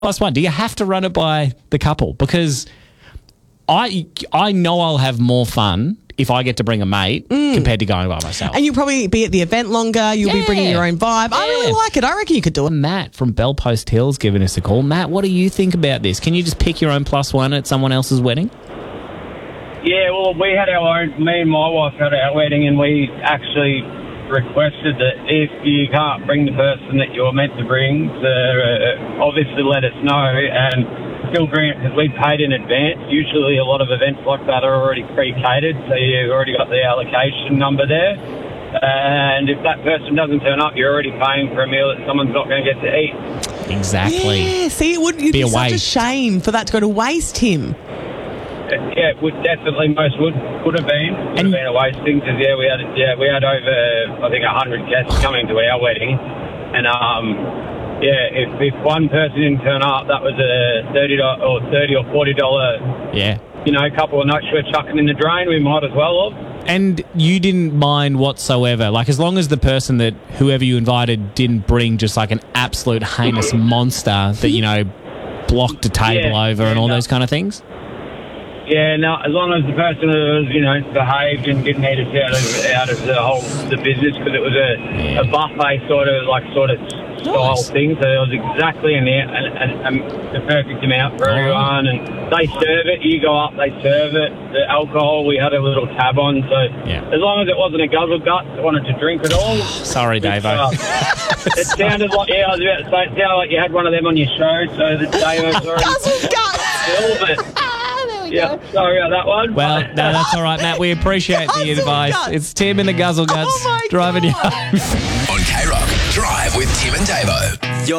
+1? Do you have to run it by the couple? Because I know I'll have more fun if I get to bring a mate compared to going by myself. And you'll probably be at the event longer. You'll be bringing your own vibe. I really like it. I reckon you could do it. Matt from Bellpost Hills giving us a call. Matt, what do you think about this? Can you just pick your own +1 at someone else's wedding? Yeah, well, we had our own, me and my wife had our wedding, and we actually requested that if you can't bring the person that you're meant to bring, obviously let us know and still bring it, because we paid in advance. Usually a lot of events like that are already pre-catered, so you've already got the allocation number there. And if that person doesn't turn up, you're already paying for a meal that someone's not going to get to eat. Exactly. Yeah, see, it would be such a shame for that to go to waste, Tim. Yeah, it would definitely, most would have been a wasting, because we had over, I think, 100 guests coming to our wedding, and if one person didn't turn up, that was a $30 or $40 couple of notes we're chucking in the drain. We might as well have. And you didn't mind whatsoever, like as long as the person that whoever you invited didn't bring just like an absolute heinous monster that blocked a table over and all those kind of things. Yeah, no, as long as the person was, behaved and didn't eat us out of the business, because it was a buffet sort of style thing, so it was exactly the perfect amount for everyone. And they serve it, you go up, they serve it. The alcohol, we had a little tab on, so as long as it wasn't a guzzle gut, I wanted to drink it all. Sorry, Davo. It sounded like, I was about to say, it sounded like you had one of them on your show, so the Davo's already... Guzzle gut! Yeah, sorry about that one. Well, no, that's all right, Matt. We appreciate the advice. Guts. It's Tim in the Guzzle Guts driving you home. On K-Rock, Drive with Tim and Davo.